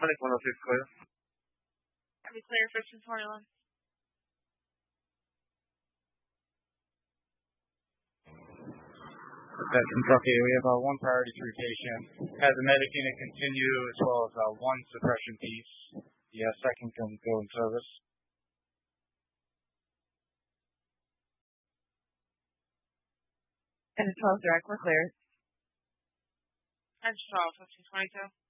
Clinic 106 clear. Are we clear for 241? That's Kentucky. We have one priority 3 patient. Has a medic unit continue as well as one suppression piece. The second can go in service. And the 12 direct, we're clear. And 12, 1522.